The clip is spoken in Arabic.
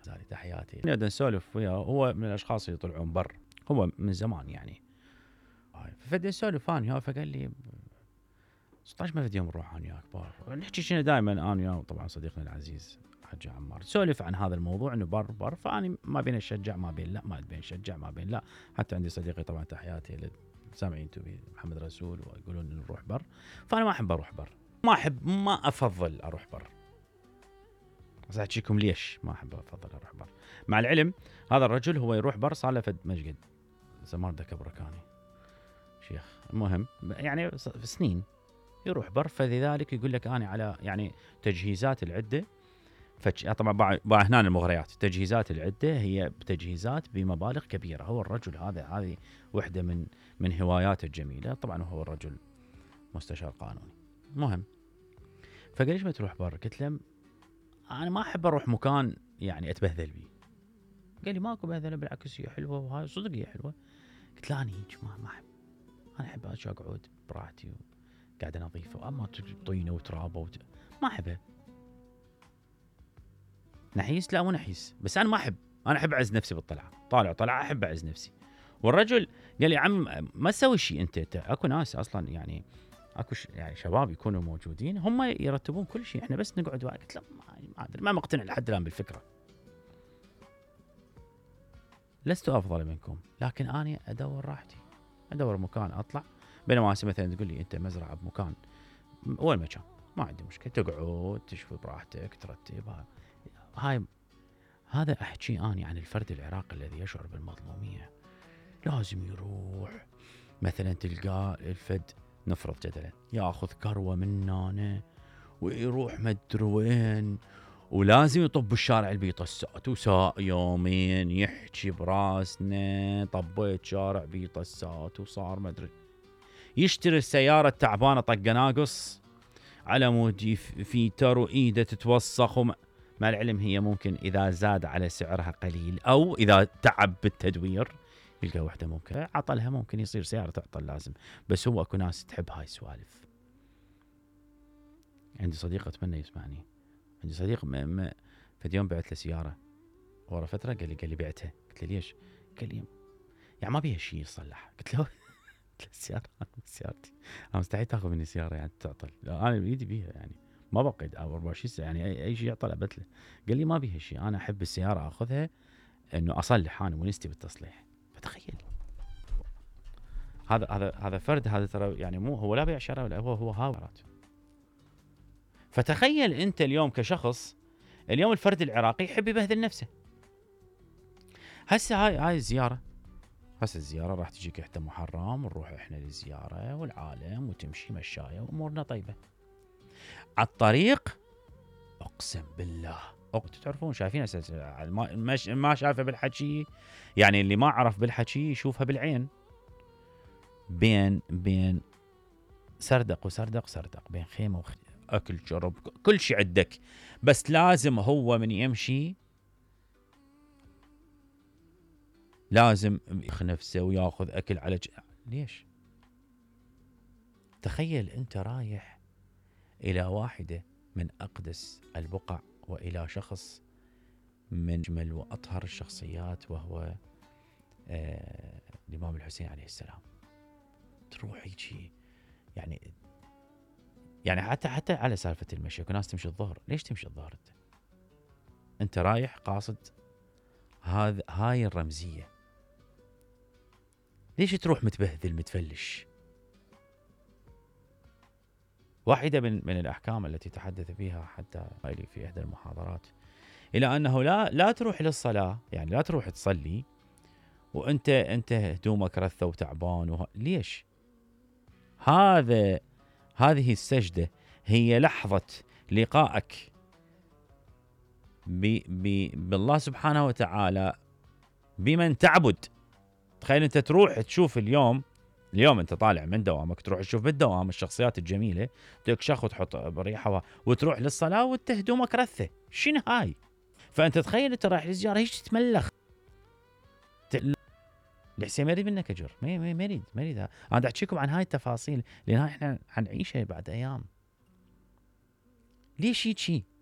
تحياتي نقدر نسولف وياه. هو من الاشخاص اللي يطلعون بر، هو من زمان يعني. فبدي نسولف انا وياه، فقال لي 16 ما بدي يوم نروح انا وياك بر، نحكي شنو دائما انا وياه. طبعا صديقنا العزيز حج عمار سولف عن هذا الموضوع انه بر، فاني ما بين اشجع ما بين لا، ما بين اشجع ما بين لا. حتى عندي صديقي طبعا تحياتي سامعين توبي محمد رسول ويقولون نروح بر، فانا ما احب اروح بر، ما افضل اروح بر. بس احكيكم ليش ما احب افضل اروح بر. مع العلم هذا الرجل هو يروح بر صار له فد مجقد زمان ذاك بركاني شيخ، المهم يعني سنين يروح بر. فلذلك يقول لك انا على يعني تجهيزات العده، طبعا باع هنا المغريات. تجهيزات العده هي تجهيزات بمبالغ كبيره. هو الرجل هذه وحده من هواياته الجميله. طبعا هو الرجل مستشار قانوني. مهم فقال ليش ما تروح بر؟ قلت له انا ما احب اروح مكان يعني اتبهذل بيه. قال لي ماكو بهذله، بالعكس هي حلوه، وهاي صدق هي حلوه. قلت له انا هيك ما احب، انا احب اقعد براحتي وقاعده نظيفه، اما طينه وترابه ما احبها. نحيس؟ لا مو نحيس، بس انا ما احب، انا احب اعز نفسي بالطلعه، طلعه احب اعز نفسي. والرجل قال لي عم ما تسوي شيء انت اكو ناس اصلا يعني اكو يعني شباب يكونوا موجودين هم يرتبون كل شيء، احنا بس نقعد. قلت له ما ادري، ما مقتنع لحد الان بالفكره. لست افضل منكم، لكن انا ادور راحتي، ادور مكان اطلع. بينما مثلا تقول لي انت مزرعه بمكان، وين مكان ما عندي مشكله، تقعد تشوي براحتك ترتبها. هذا احكي اني عن الفرد العراقي الذي يشعر بالمظلوميه. لازم يروح مثلا تلقاه الفد نفرض جدلا ياخذ كروه مننا ويروح مدري وين، ولازم يطب الشارع البيطة السات، وساء يومين يحكي براسنا طبيت شارع بيطة السات وصار مدري. يشتري السيارة التعبانة طق ناقص على مود فيتر وإيده تتوسخ مع العلم هي ممكن إذا زاد على سعرها قليل أو إذا تعب بالتدوير يلقى وحدة ممكن عطلها، ممكن يصير سيارة تعطل لازم. بس هو أكو ناس تحب هاي السوالف. عندي صديق أتمنى يسمعني، عندي صديق فد يوم بعت له سيارة ورا فترة قال لي بعتها. قلت له ليش؟ قال لي يعني ما بيها شيء يصلح. قلت له السيارة سيارتي انا مستحيل تاخذ مني سيارة يعني تعطل، انا بايدي بيها يعني ما بقيد 24 ساعة يعني اي شيء يعطل ابتله. قال لي ما بيها شيء، انا احب السيارة اخذها انه اصلح، انا ونستي بالتصليح. فتخيل هذا فرد، هذا ترى يعني مو هو لا بيع شراء ولا هو هاورات. فتخيل انت اليوم كشخص، اليوم الفرد العراقي يحب يبهذل نفسه. هسه هاي الزيارة، هسه الزيارة راح تجيك حتى محرم، ونروح احنا للزيارة والعالم وتمشي مشاية وامورنا طيبة. على الطريق اقسم بالله تعرفون شايفين ما شافه بالحكي، يعني اللي ما عرف بالحكي يشوفها بالعين. بين سردق وسردق، بين خيمة اكل شرب كل شيء عندك، بس لازم هو من يمشي لازم ياخذ نفسه وياخذ اكل على ليش؟ تخيل انت رايح الى واحدة من اقدس البقع والى شخص من اجمل واطهر الشخصيات وهو الامام الحسين عليه السلام. تروح هيجي يعني حتى على سالفة المشي، ناس تمشي الظهر. ليش تمشي الظهر انت رايح قاصد هاي الرمزية؟ ليش تروح متبهذل متفلش؟ واحدة من الأحكام التي تحدث بها حتى في إحدى المحاضرات إلى أنه لا تروح للصلاة، يعني لا تروح تصلي وأنت هدومك رثة وتعبان ليش؟ هذه السجدة هي لحظة لقائك بالله سبحانه وتعالى بمن تعبد. تخيل أنت تروح تشوف اليوم انت طالع من دوامك، تروح تشوف بالدوام الشخصيات الجميله، تكشخ وتحط بريحه وتروح للصلاه وانت هدومك رثه. شنو هاي؟ فانت تخيل انت رايح للزياره هيك تتملخ. الحسين ما يريد منك اجر، ما يريد. انا احكيكم عن هاي التفاصيل لان احنا حنعيشها بعد ايام. ليش هيك شيء؟